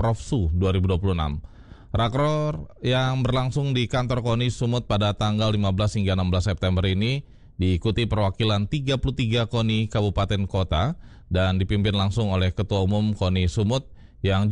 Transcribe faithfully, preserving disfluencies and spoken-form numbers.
Profsu dua ribu dua puluh enam. Rakror yang berlangsung di kantor KONI Sumut pada tanggal lima belas hingga enam belas September ini diikuti perwakilan tiga puluh tiga KONI Kabupaten Kota dan dipimpin langsung oleh Ketua Umum KONI Sumut yang